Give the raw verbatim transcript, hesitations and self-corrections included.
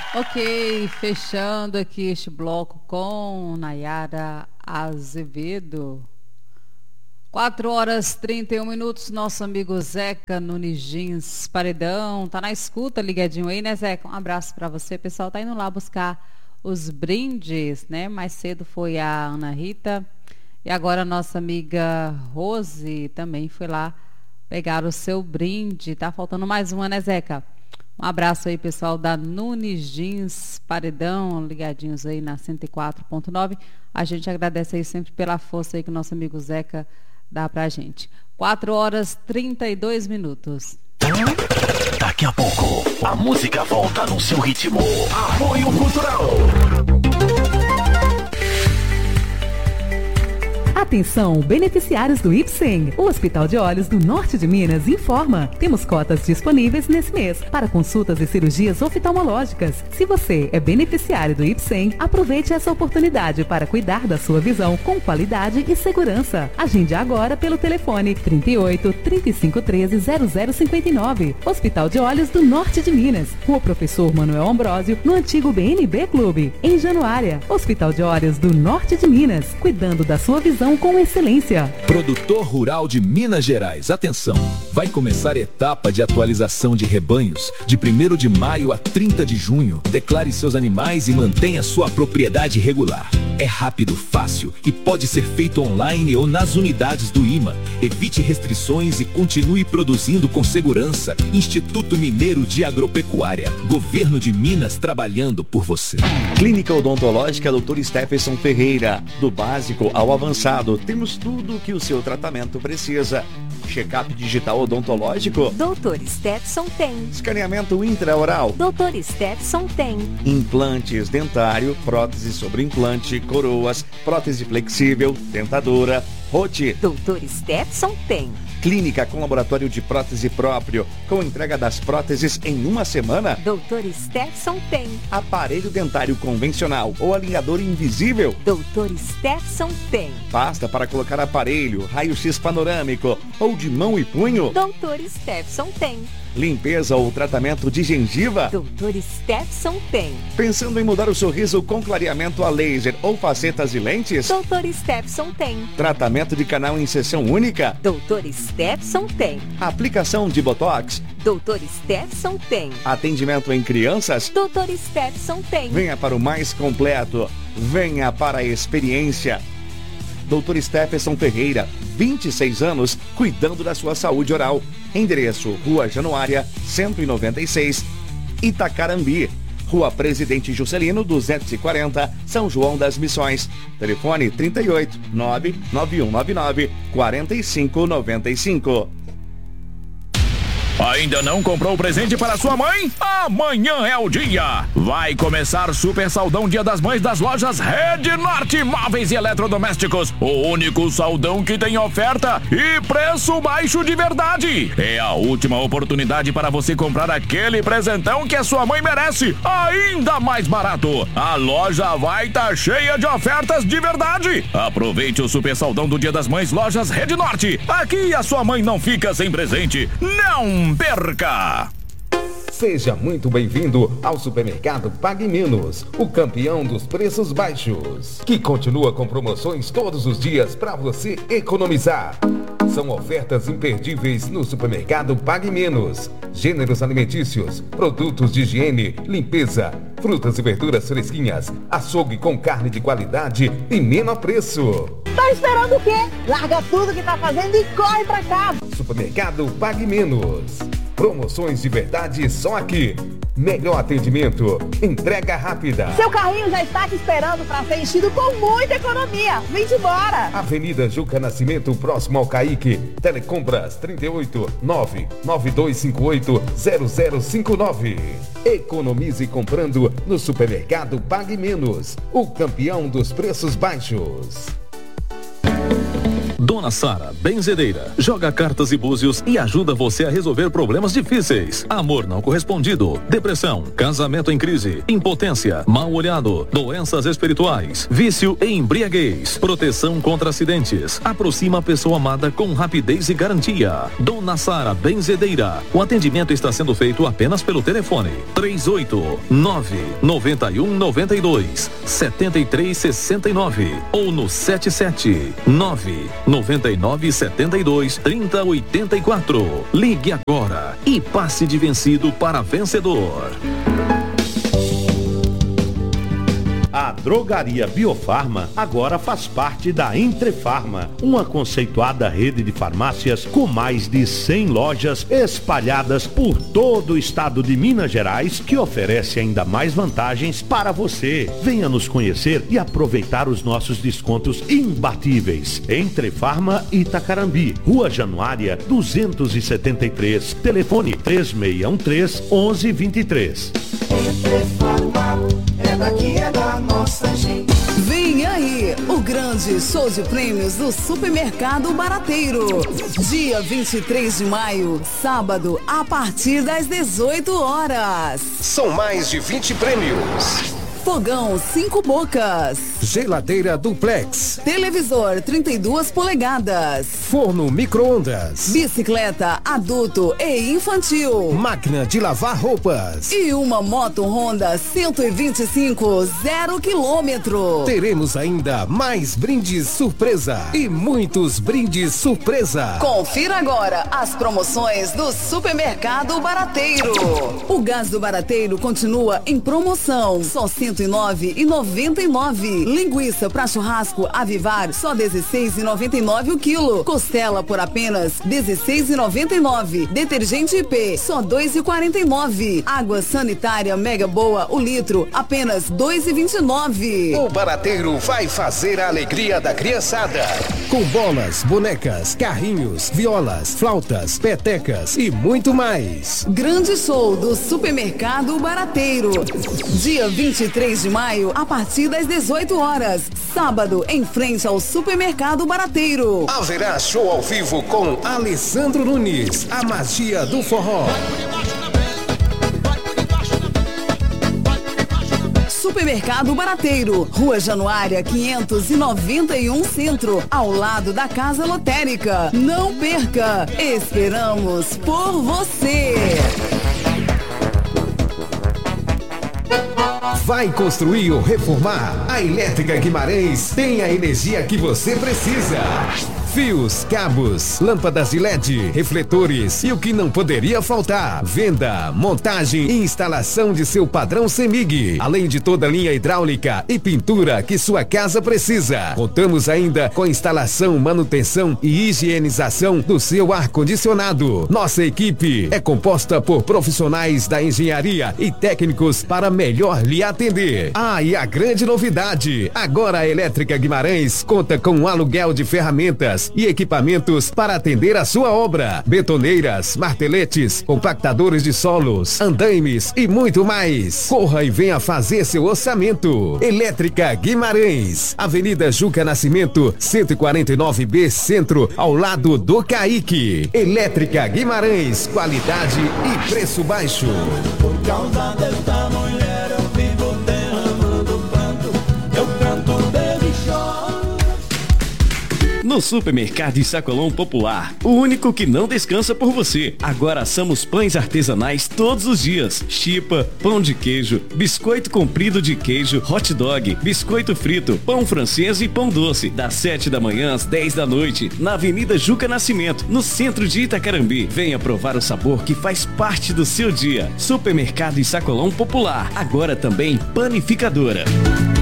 Ok, fechando aqui este bloco com Nayara Azevedo. quatro horas e trinta e um minutos, nosso amigo Zeca Nunes Jeans Paredão, tá na escuta, ligadinho aí, né, Zeca? Um abraço para você, pessoal, tá indo lá buscar os brindes, né? Mais cedo foi a Ana Rita e agora a nossa amiga Rose também foi lá pegar o seu brinde. Tá faltando mais uma, né, Zeca? Um abraço aí, pessoal da Nunes Jeans Paredão, ligadinhos aí na cento e quatro ponto nove. A gente agradece aí sempre pela força aí que o nosso amigo Zeca dá pra gente. quatro horas e trinta e dois minutos. Daqui a pouco, a música volta no seu ritmo. Apoio Cultural. Atenção, beneficiários do IPSEM. O Hospital de Olhos do Norte de Minas informa. Temos cotas disponíveis nesse mês para consultas e cirurgias oftalmológicas. Se você é beneficiário do IPSEM, aproveite essa oportunidade para cuidar da sua visão com qualidade e segurança. Agende agora pelo telefone trinta e oito, trinta e cinco, treze, zero zero cinquenta e nove. Hospital de Olhos do Norte de Minas. Rua Professor Manuel Ambrósio, no antigo B N B Clube, em Januária. Hospital de Olhos do Norte de Minas, cuidando da sua visão com excelência. Produtor Rural de Minas Gerais, atenção! Vai começar a etapa de atualização de rebanhos de primeiro de maio a trinta de junho. Declare seus animais e mantenha sua propriedade regular. É rápido, fácil e pode ser feito online ou nas unidades do I M A. Evite restrições e continue produzindo com segurança. Instituto Mineiro de Agropecuária. Governo de Minas trabalhando por você. Clínica Odontológica doutor Stephenson Ferreira. Do básico ao avançado, temos tudo o que o seu tratamento precisa. Check-up digital odontológico? doutor Stephenson tem. Escaneamento intraoral? doutor Stephenson tem. Implantes dentário, prótese sobre implante, coroas, prótese flexível, dentadura, rote? doutor Stephenson tem. Clínica com laboratório de prótese próprio, com entrega das próteses em uma semana? doutor Stephenson tem. Aparelho dentário convencional ou alinhador invisível? doutor Stephenson tem. Pasta para colocar aparelho, raio-x panorâmico ou de mão e punho? doutor Stephenson tem. Limpeza ou tratamento de gengiva? doutor Stephenson tem. Pensando em mudar o sorriso com clareamento a laser ou facetas e lentes? doutor Stephenson tem. Tratamento de canal em sessão única? doutor Stephenson tem. Aplicação de botox? doutor Stephenson tem. Atendimento em crianças? doutor Stephenson tem. Venha para o mais completo. Venha para a experiência. doutor Stephenson Ferreira, vinte e seis anos, cuidando da sua saúde oral. Endereço: Rua Januária, cento e noventa e seis, Itacarambi. Rua Presidente Juscelino, duzentos e quarenta, São João das Missões. Telefone trinta e oito, nove nove um nove nove, quatro cinco nove cinco. Ainda não comprou o presente para sua mãe? Amanhã é o dia! Vai começar Super Saldão Dia das Mães das lojas Rede Norte Móveis e Eletrodomésticos. O único saldão que tem oferta e preço baixo de verdade. É a última oportunidade para você comprar aquele presentão que a sua mãe merece, ainda mais barato. A loja vai estar cheia de ofertas de verdade. Aproveite o Super Saldão do Dia das Mães Lojas Rede Norte. Aqui a sua mãe não fica sem presente. Não perca! Seja muito bem-vindo ao Supermercado Pague Menos, o campeão dos preços baixos, que continua com promoções todos os dias para você economizar. São ofertas imperdíveis no Supermercado Pague Menos. Gêneros alimentícios, produtos de higiene, limpeza, frutas e verduras fresquinhas, açougue com carne de qualidade e menor preço. Tá esperando o quê? Larga tudo que tá fazendo e corre pra cá. Supermercado Pague Menos. Promoções de verdade só aqui. Melhor atendimento, entrega rápida. Seu carrinho já está te esperando para ser enchido com muita economia. Vem embora. Avenida Juca Nascimento, próximo ao Caique. Telecompras trinta e oito, nove nove dois cinco oito, zero zero cinco nove. Economize comprando no Supermercado Pague Menos, o campeão dos preços baixos. Dona Sara Benzedeira joga cartas e búzios e ajuda você a resolver problemas difíceis. Amor não correspondido, depressão, casamento em crise, impotência, mal olhado, doenças espirituais, vício e embriaguez, proteção contra acidentes. Aproxima a pessoa amada com rapidez e garantia. Dona Sara Benzedeira. O atendimento está sendo feito apenas pelo telefone três oito nove, nove um, nove dois, sete três seis nove ou no sete sete nove, nove nove sete dois, três zero oito quatro. Ligue agora e passe de vencido para vencedor. A Drogaria Biofarma agora faz parte da Entrefarma, uma conceituada rede de farmácias com mais de cem lojas espalhadas por todo o estado de Minas Gerais, que oferece ainda mais vantagens para você. Venha nos conhecer e aproveitar os nossos descontos imbatíveis. Entrefarma Itacarambi, Rua Januária duzentos e setenta e três, telefone três seis um três, onze vinte e três. Entrefarma, é daqui, é da nossa gente. Vem aí, o grande show de prêmios do Supermercado Barateiro. Dia vinte e três de maio, sábado, a partir das dezoito horas. São mais de vinte prêmios. Fogão cinco bocas. Geladeira duplex. Televisor trinta e duas polegadas. Forno micro-ondas. Bicicleta adulto e infantil. Máquina de lavar roupas. E uma moto Honda cento e vinte e cinco, zero quilômetro. Teremos ainda mais brindes surpresa e muitos brindes surpresa. Confira agora as promoções do Supermercado Barateiro. O gás do Barateiro continua em promoção. Só cento e nove reais e noventa e nove centavos. Linguiça para churrasco Avivar, só dezesseis reais e noventa e nove centavos o quilo. Costela por apenas dezesseis reais e noventa e nove centavos. Detergente I P, só dois reais e quarenta e nove centavos. Água sanitária Mega Boa, o litro, apenas dois reais e vinte e nove centavos. O Barateiro vai fazer a alegria da criançada. Com bolas, bonecas, carrinhos, violas, flautas, petecas e muito mais. Grande show do Supermercado Barateiro. Dia vinte e três de maio, a partir das dezoito horas. Sábado, em frente ao Supermercado Barateiro. Haverá show ao vivo com Alessandro Nunes, a magia do forró. Supermercado Barateiro, Rua Januária quinhentos e noventa e um Centro, ao lado da Casa Lotérica. Não perca! Esperamos por você! Vai construir ou reformar? A Elétrica Guimarães tem a energia que você precisa. Fios, cabos, lâmpadas de L E D, refletores e o que não poderia faltar. Venda, montagem e instalação de seu padrão CEMIG, além de toda a linha hidráulica e pintura que sua casa precisa. Contamos ainda com a instalação, manutenção e higienização do seu ar-condicionado. Nossa equipe é composta por profissionais da engenharia e técnicos para melhor lhe atender. Ah, e a grande novidade, agora a Elétrica Guimarães conta com um aluguel de ferramentas e equipamentos para atender a sua obra. Betoneiras, marteletes, compactadores de solos, andaimes e muito mais. Corra e venha fazer seu orçamento. Elétrica Guimarães, Avenida Juca Nascimento, cento e quarenta e nove B, Centro, ao lado do Caique. Elétrica Guimarães, qualidade e preço baixo. Por causa desta mulher eu vivo derramando pranto, eu canto dele choro. No Supermercado e Sacolão Popular, o único que não descansa por você. Agora assamos pães artesanais todos os dias. Chipa, pão de queijo, biscoito comprido de queijo, hot dog, biscoito frito, pão francês e pão doce. Das sete da manhã às dez da noite, na Avenida Juca Nascimento, no centro de Itacarambi. Venha provar o sabor que faz parte do seu dia. Supermercado e Sacolão Popular, agora também panificadora.